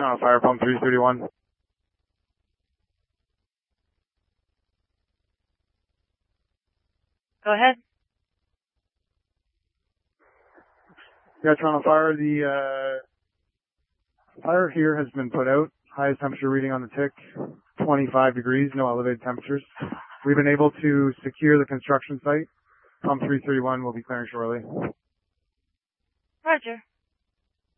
on fire, pump 331. Go ahead. Yeah, Toronto Fire, the fire here has been put out. Highest temperature reading on the tick, 25 degrees, no elevated temperatures. We've been able to secure the construction site. Pump 331 will be clearing shortly. Roger.